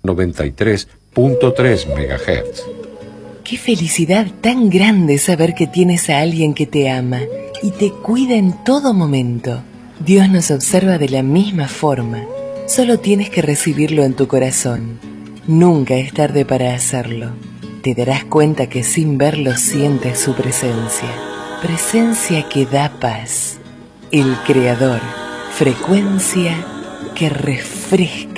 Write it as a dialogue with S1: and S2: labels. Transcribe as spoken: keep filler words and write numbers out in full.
S1: noventa y tres punto tres megahertz.
S2: Qué felicidad tan grande saber que tienes a alguien que te ama y te cuida en todo momento. Dios nos observa de la misma forma. Solo tienes que recibirlo en tu corazón. Nunca es tarde para hacerlo. Te darás cuenta que sin verlo sientes su presencia. Presencia que da paz. El Creador. Frecuencia que refresca.